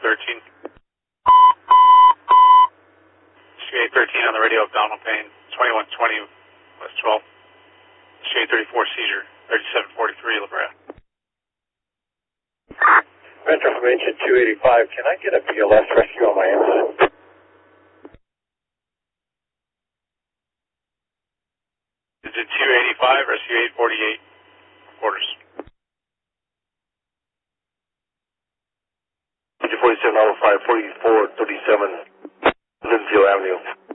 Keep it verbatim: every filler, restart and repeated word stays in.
thirteen. eight thirteen on the radio, abdominal pain, twenty-one twenty, West twelve. eight thirty-four seizure, thirty-seven forty-three, La Brea. Metro from engine two eighty-five, can I get a P L S rescue on my incident? Is it two eighty-five, rescue eight forty-eight, quarters. forty-seven oh five, forty-four thirty-seven, Linfield Avenue.